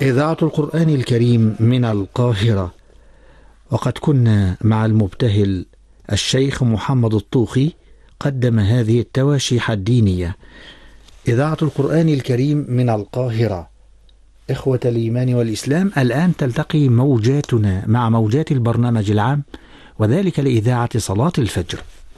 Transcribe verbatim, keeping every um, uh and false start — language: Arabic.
إذاعة القرآن الكريم من القاهرة. وقد كنا مع المبتهل الشيخ محمد الطوخي قدم هذه التواشيح الدينية. إذاعة القرآن الكريم من القاهرة. إخوة الإيمان والإسلام، الآن تلتقي موجاتنا مع موجات البرنامج العام، وذلك لإذاعة صلاة الفجر.